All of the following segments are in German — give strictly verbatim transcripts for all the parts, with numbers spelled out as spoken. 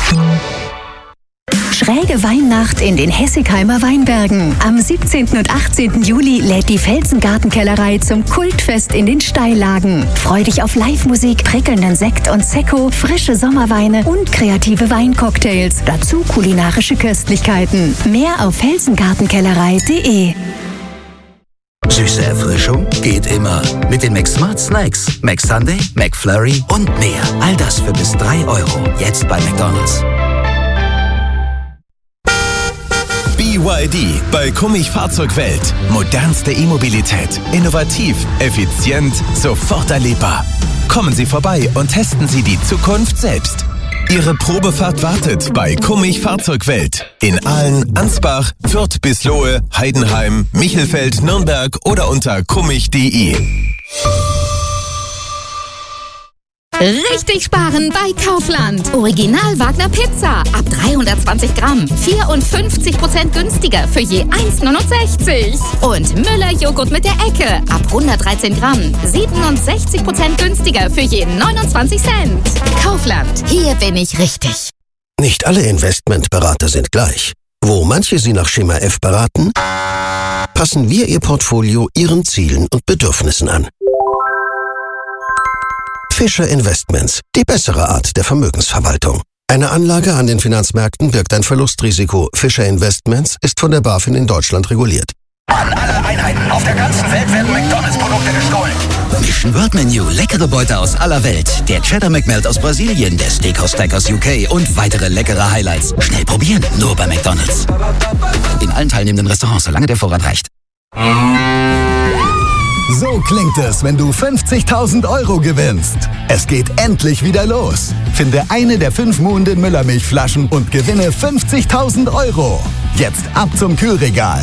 Schräge Weihnacht in den Hessigheimer Weinbergen. Am siebzehnten und achtzehnten Juli lädt die Felsengartenkellerei zum Kultfest in den Steillagen. Freu dich auf Live-Musik, prickelnden Sekt und Sekko, frische Sommerweine und kreative Weincocktails. Dazu kulinarische Köstlichkeiten. Mehr auf felsengartenkellerei punkt de. Süße Erfrischung geht immer. Mit den McSmart Snacks. McSunday, McFlurry und mehr. All das für bis drei Euro. Jetzt bei McDonald's. B Y D bei Kummich Fahrzeugwelt. Modernste E-Mobilität. Innovativ, effizient, sofort erlebbar. Kommen Sie vorbei und testen Sie die Zukunft selbst. Ihre Probefahrt wartet bei Kummich Fahrzeugwelt. In Aalen, Ansbach, Fürth bis Lohe, Heidenheim, Michelfeld, Nürnberg oder unter kummich punkt de. Richtig sparen bei Kaufland. Original Wagner Pizza ab dreihundertzwanzig Gramm. vierundfünfzig Prozent günstiger für je eins neunundsechzig. Und Müller Joghurt mit der Ecke ab hundertdreizehn Gramm. siebenundsechzig Prozent günstiger für je neunundzwanzig Cent. Kaufland. Hier bin ich richtig. Nicht alle Investmentberater sind gleich. Wo manche Sie nach Schema F beraten, passen wir Ihr Portfolio Ihren Zielen und Bedürfnissen an. Fischer Investments, die bessere Art der Vermögensverwaltung. Eine Anlage an den Finanzmärkten birgt ein Verlustrisiko. Fischer Investments ist von der BaFin in Deutschland reguliert. An alle Einheiten auf der ganzen Welt werden McDonalds-Produkte gestohlen. Mission World Menu, leckere Beute aus aller Welt. Der Cheddar McMelt aus Brasilien, der Steakhouse Stack aus U K und weitere leckere Highlights. Schnell probieren, nur bei McDonalds. In allen teilnehmenden Restaurants, solange der Vorrat reicht. So klingt es, wenn du fünfzigtausend Euro gewinnst. Es geht endlich wieder los. Finde eine der fünf Muhnden Müllermilchflaschen und gewinne fünfzigtausend Euro. Jetzt ab zum Kühlregal.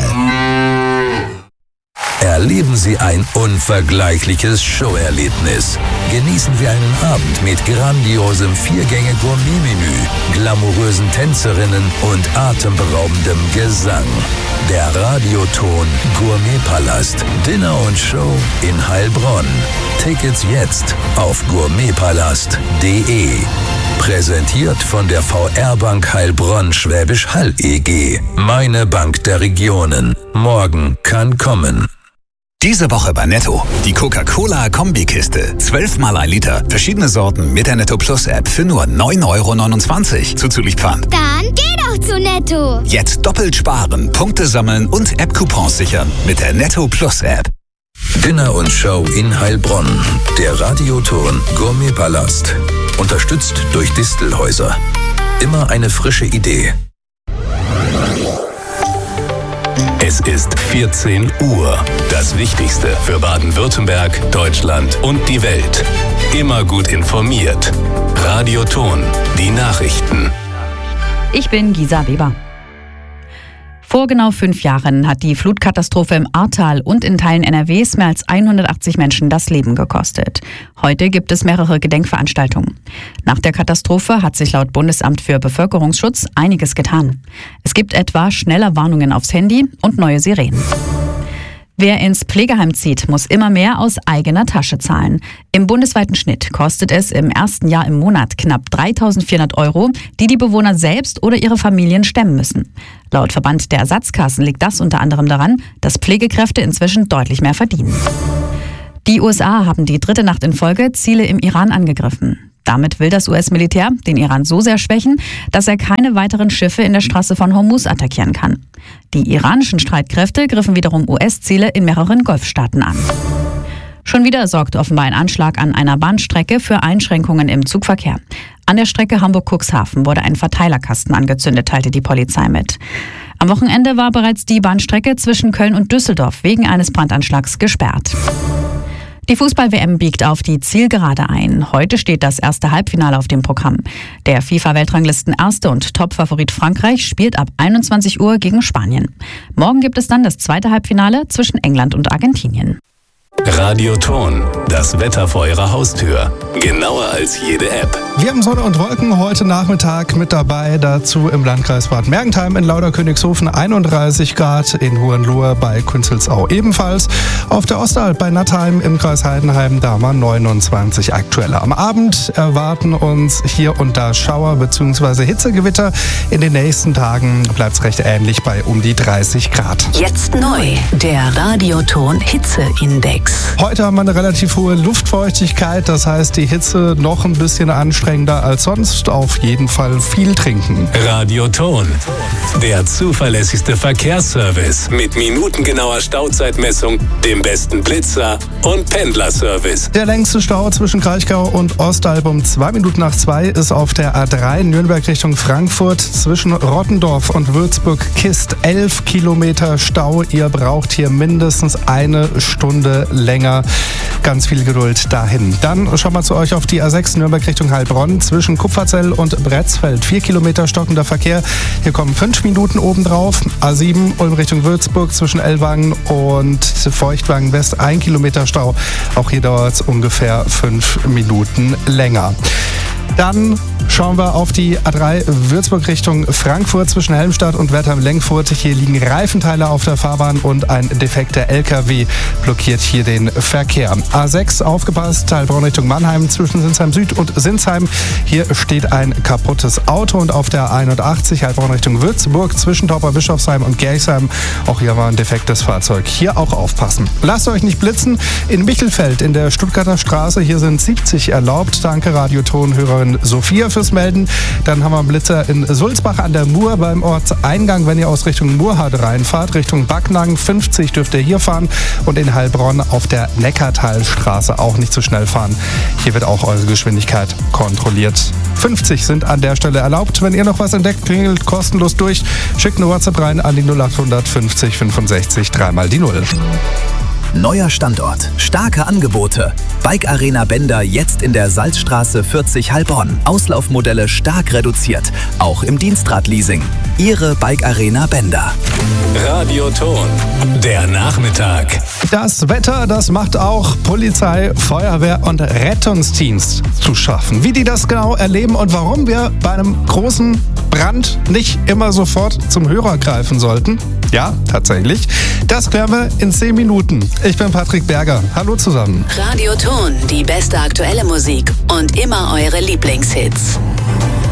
Erleben Sie ein unvergleichliches Showerlebnis. Genießen Sie einen Abend mit grandiosem Viergänge-Gourmet-Menü, glamourösen Tänzerinnen und atemberaubendem Gesang. Der Radioton Gourmetpalast. Dinner und Show in Heilbronn. Tickets jetzt auf gourmetpalast punkt de. Präsentiert von der V R-Bank Heilbronn Schwäbisch Hall E G. Meine Bank der Regionen. Morgen kann kommen. Diese Woche bei Netto. Die Coca-Cola-Kombikiste. zwölfmal ein Liter. Verschiedene Sorten mit der Netto Plus App für nur neun Euro neunundzwanzig. Zuzüglich Pfand. Dann geh doch zu Netto. Jetzt doppelt sparen, Punkte sammeln und App-Coupons sichern mit der Netto Plus App. Dinner und Show in Heilbronn. Der Radioton Gourmetpalast. Unterstützt durch Distelhäuser. Immer eine frische Idee. Es ist vierzehn Uhr. Das Wichtigste für Baden-Württemberg, Deutschland und die Welt. Immer gut informiert. Radioton. Die Nachrichten. Ich bin Gisa Weber. Vor genau fünf Jahren hat die Flutkatastrophe im Ahrtal und in Teilen N R Ws mehr als hundertachtzig Menschen das Leben gekostet. Heute gibt es mehrere Gedenkveranstaltungen. Nach der Katastrophe hat sich laut Bundesamt für Bevölkerungsschutz einiges getan. Es gibt etwa schneller Warnungen aufs Handy und neue Sirenen. Wer ins Pflegeheim zieht, muss immer mehr aus eigener Tasche zahlen. Im bundesweiten Schnitt kostet es im ersten Jahr im Monat knapp dreitausendvierhundert Euro, die die Bewohner selbst oder ihre Familien stemmen müssen. Laut Verband der Ersatzkassen liegt das unter anderem daran, dass Pflegekräfte inzwischen deutlich mehr verdienen. Die U S A haben die dritte Nacht in Folge Ziele im Iran angegriffen. Damit will das U S-Militär den Iran so sehr schwächen, dass er keine weiteren Schiffe in der Straße von Hormuz attackieren kann. Die iranischen Streitkräfte griffen wiederum U S-Ziele in mehreren Golfstaaten an. Schon wieder sorgt offenbar ein Anschlag an einer Bahnstrecke für Einschränkungen im Zugverkehr. An der Strecke Hamburg-Cuxhaven wurde ein Verteilerkasten angezündet, teilte die Polizei mit. Am Wochenende war bereits die Bahnstrecke zwischen Köln und Düsseldorf wegen eines Brandanschlags gesperrt. Die Fußball-W M biegt auf die Zielgerade ein. Heute steht das erste Halbfinale auf dem Programm. Der FIFA-Weltranglisten-Erste und Top-Favorit Frankreich spielt ab einundzwanzig Uhr gegen Spanien. Morgen gibt es dann das zweite Halbfinale zwischen England und Argentinien. Radioton, das Wetter vor Ihrer Haustür. Genauer als jede App. Wir haben Sonne und Wolken heute Nachmittag mit dabei. Dazu im Landkreis Bad Mergentheim in Lauderkönigshofen einunddreißig Grad, in Hohenlohe bei Künzelsau ebenfalls. Auf der Ostalb bei Nattheim im Kreis Heidenheim, da mal neunundzwanzig aktuell. Am Abend erwarten uns hier und da Schauer bzw. Hitzegewitter. In den nächsten Tagen bleibt es recht ähnlich bei um die dreißig Grad. Jetzt neu, der Radioton Hitzeindex. Heute haben wir eine relativ hohe Luftfeuchtigkeit, das heißt die Hitze noch ein bisschen anstrengender als sonst. Auf jeden Fall viel trinken. Radioton, der zuverlässigste Verkehrsservice mit minutengenauer Stauzeitmessung, dem besten Blitzer und Pendlerservice. Der längste Stau zwischen Kraichgau und Ostalb um zwei Minuten nach zwei ist auf der A drei Nürnberg Richtung Frankfurt zwischen Rottendorf und Würzburg-Kist. Elf Kilometer Stau. Ihr braucht hier mindestens eine Stunde länger. Ganz viel Geduld dahin. Dann schauen wir zu euch auf die A sechs Nürnberg Richtung Heilbronn zwischen Kupferzell und Bretzfeld. Vier Kilometer stockender Verkehr. Hier kommen fünf Minuten obendrauf. A sieben Ulm Richtung Würzburg zwischen Ellwangen und Feuchtwangen West. Ein Kilometer Stau. Auch hier dauert es ungefähr fünf Minuten länger. Dann schauen wir auf die A drei Würzburg Richtung Frankfurt zwischen Helmstadt und Wertheim-Lengfurt. Hier liegen Reifenteile auf der Fahrbahn und ein defekter L K W blockiert hier den Verkehr. A sechs, aufgepasst, Heilbronn Richtung Mannheim zwischen Sinsheim Süd und Sinsheim. Hier steht ein kaputtes Auto und auf der einundachtzig Heilbronn Richtung Würzburg zwischen Tauber-Bischofsheim und Gerchsheim. Auch hier war ein defektes Fahrzeug. Hier auch aufpassen. Lasst euch nicht blitzen. In Michelfeld in der Stuttgarter Straße, hier sind siebzig erlaubt. Danke Radioton-Hörerin Sophia fürs Melden. Dann haben wir einen Blitzer in Sulzbach an der Mur beim Ortseingang, wenn ihr aus Richtung Murrhardt reinfahrt, Richtung Backnang. fünfzig dürft ihr hier fahren und in Heilbronn auf der Neckartalstraße auch nicht zu schnell fahren. Hier wird auch eure Geschwindigkeit kontrolliert. fünfzig sind an der Stelle erlaubt. Wenn ihr noch was entdeckt, klingelt kostenlos durch. Schickt eine WhatsApp rein an die null acht hundert fünfzig fünfundsechzig dreimal die Null. Neuer Standort, starke Angebote. Bike Arena Bender jetzt in der Salzstraße vierzig Heilbronn. Auslaufmodelle stark reduziert, auch im Dienstradleasing. Ihre Bike Arena Bender. Radioton, der Nachmittag. Das Wetter, das macht auch Polizei, Feuerwehr und Rettungsdienst zu schaffen. Wie die das genau erleben und warum wir bei einem großen Brand nicht immer sofort zum Hörer greifen sollten. Ja, tatsächlich. Das klären wir in zehn Minuten. Ich bin Patrick Berger. Hallo zusammen. Radioton, die beste aktuelle Musik und immer eure Lieblingshits.